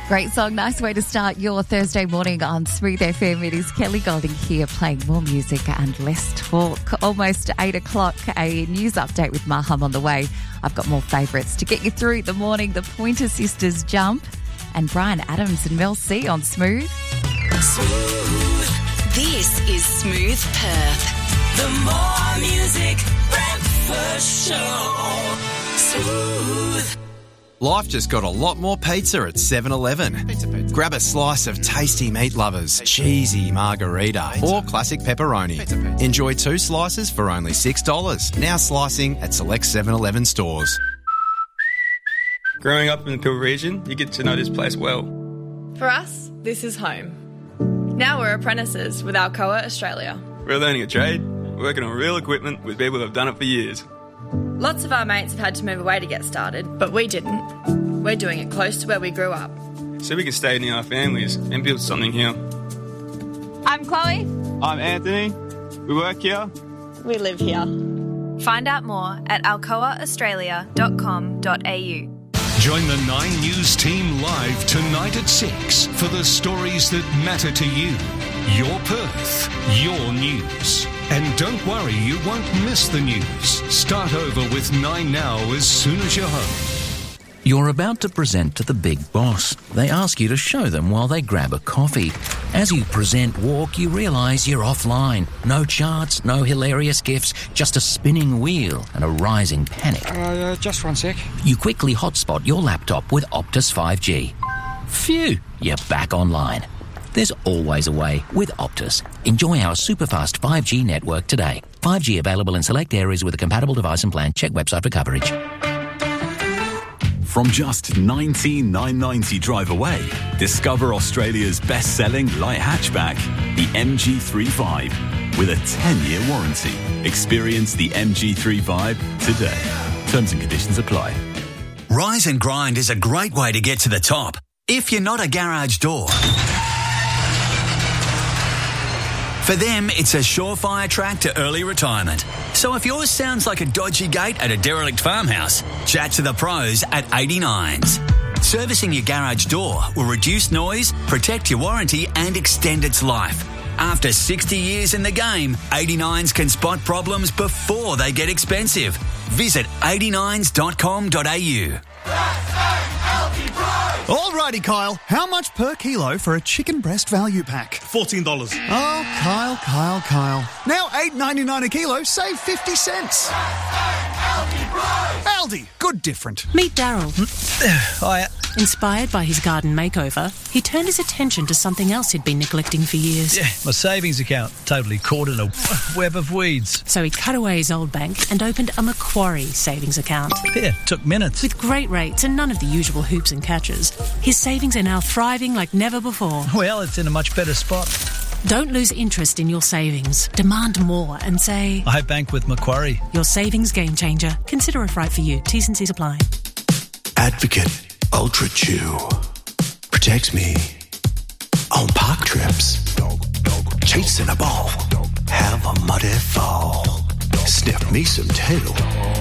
Great song, nice way to start your Thursday morning on Smooth FM. It is Kelly Golding here playing more music and less talk. Almost 8 o'clock, a news update with Maham on the way. I've got more favourites to get you through the morning. The Pointer Sisters Jump and Brian Adams and Mel C on Smooth. Smooth. This is Smooth Perth. The More Music Breakfast Show. Smooth. Life just got a lot more pizza at 7-Eleven. Grab a slice of tasty meat lovers, cheesy margarita, or classic pepperoni. Enjoy 2 slices for only $6. Now slicing at select 7-Eleven stores. Growing up in the Pilbara region, you get to know this place well. For us, this is home. Now we're apprentices with Alcoa Australia. We're learning a trade, working on real equipment with people who have done it for years. Lots of our mates have had to move away to get started, but we didn't. We're doing it close to where we grew up. So we can stay near our families and build something here. I'm Chloe. I'm Anthony. We work here. We live here. Find out more at alcoaaustralia.com.au. Join the 9 News team live tonight at 6 for the stories that matter to you. Your Perth, your news. And don't worry, you won't miss the news. Start over with 9 Now as soon as you're home. You're about to present to the big boss. They ask you to show them while they grab a coffee. As you present walk, you realise you're offline. No charts, no hilarious gifs, just a spinning wheel and a rising panic. Just 1 sec. You quickly hotspot your laptop with Optus 5G. Phew, you're back online. There's always a way with Optus. Enjoy our superfast 5G network today. 5G available in select areas with a compatible device and plan. Check website for coverage. From just $19,990 drive away, discover Australia's best-selling light hatchback, the MG35, with a 10-year warranty. Experience the MG35 today. Terms and conditions apply. Rise and Grind is a great way to get to the top. If you're not a garage door. For them, it's a surefire track to early retirement. So if yours sounds like a dodgy gate at a derelict farmhouse, chat to the pros at 89s. Servicing your garage door will reduce noise, protect your warranty and extend its life. After 60 years in the game, 89s can spot problems before they get expensive. Visit 89s.com.au. Alrighty, Kyle. How much per kilo for a chicken breast value pack? $14. Oh, Kyle. Now $8.99 a kilo, save 50 cents. Aldi, good different. Meet Daryl. Hiya. Inspired by his garden makeover, he turned his attention to something else he'd been neglecting for years. Yeah, my savings account, totally caught in a web of weeds. So he cut away his old bank and opened a Macquarie savings account. Yeah, took minutes. With great rates and none of the usual hoops and catches, his savings are now thriving like never before. Well, it's in a much better spot. Don't lose interest in your savings. Demand more and say, I bank with Macquarie. Your savings game changer. Consider if right for you. T's and C's apply. Advocate Ultra Chew protects me on park trips, chasing a ball, have a muddy fall, sniff me some tail,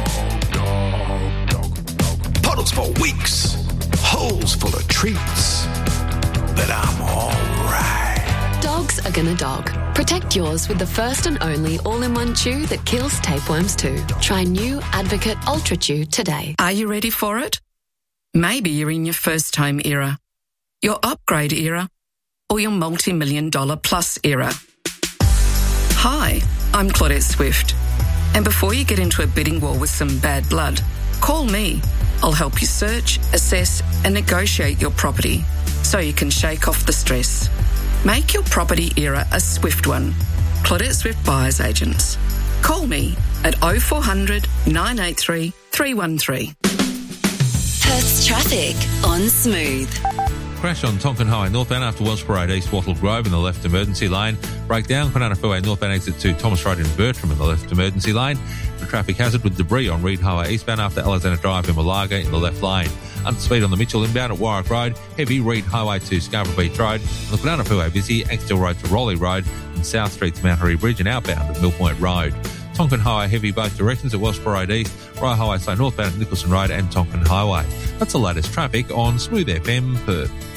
puddles for weeks, holes full of treats, but I'm alright. Dogs are gonna dog. Protect yours with the first and only all-in-one chew that kills tapeworms too. Try new Advocate Ultra Chew today. Are you ready for it? Maybe you're in your first home era, your upgrade era, or your multi-million-dollar plus era. Hi, I'm Claudette Swift. And before you get into a bidding war with some bad blood, call me. I'll help you search, assess, and negotiate your property so you can shake off the stress. Make your property era a swift one. Claudette Swift Buyers Agents. Call me at 0400 983 313. Perth's traffic on Smooth. Crash on Tonkin Highway northbound after Welsh Parade East Wattle Grove in the left emergency lane. Breakdown Kwinana Freeway northbound exit to Thomas Road in Bertram in the left emergency lane. A traffic hazard with debris on Reed Highway eastbound after Alexander Drive in Malaga in the left lane. Under speed on the Mitchell inbound at Warwick Road. Heavy Reed Highway to Scarborough Beach Road. On the Kwinana Freeway busy Axtell Road to Raleigh Road and South Street to Mount Harry Bridge and outbound at Mill Point Road. Tonkin Highway heavy both directions at Welsh Parade East, Rye Highway slow northbound at Nicholson Road and Tonkin Highway. That's the latest traffic on Smooth FM Perth.